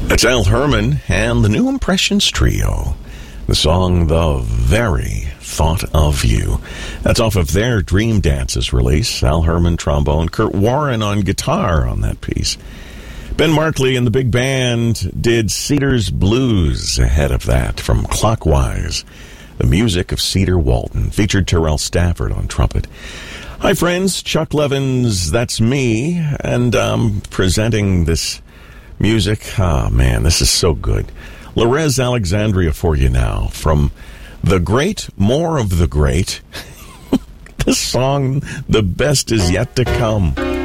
It's Al Herman and the New Impressions Trio. The song, The Very Thought of You. That's off of their Dream Dances release. Al Herman, trombone. Kurt Warren on guitar on that piece. Ben Markley and the big band did Cedar's Blues ahead of that from Clockwise. The music of Cedar Walton. Featured Terrell Stafford on trumpet. Hi, friends. Chuck Levins, that's me. And I'm presenting this music. Ah, man, this is so good. Lorez Alexandria for you now. From The Great, More of the Great. This song, The Best Is Yet to Come.